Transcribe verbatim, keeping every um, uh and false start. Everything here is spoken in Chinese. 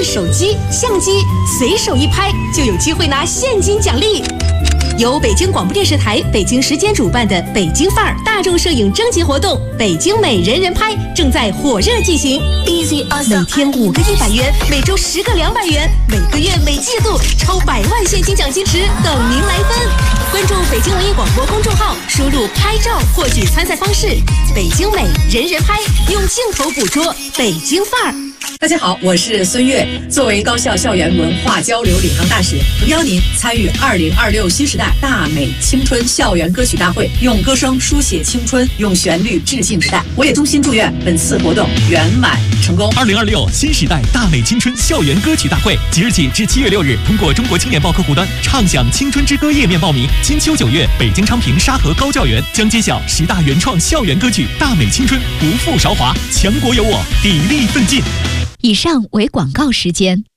手机、相机，随手一拍就有机会拿现金奖励。由北京广播电视台北京时间主办的北京范儿大众摄影征集活动“北京美人人拍”正在火热进行。每天五个一百元，每周十个两百元，每个月每季度超百万现金奖金池等您来分。关注北京文艺广播公众号，输入“拍照”获取参赛方式。北京美人人拍，用镜头捕捉北京范儿。 大家好，我是孙悦。作为高校校园文化交流领航大使，邀您参与二零二六新时代大美青春校园歌曲大会，用歌声书写青春，用旋律致敬时代。我也衷心祝愿本次活动圆满成功。 二零二六新时代大美青春校园歌曲大会，即日起至七月六日，通过中国青年报客户端畅享青春之歌页面报名。金秋九月，北京昌平沙河高教园将揭晓十大原创校园歌曲，大美青春，不负韶华，强国有我，砥砺奋进。 以上为广告时间。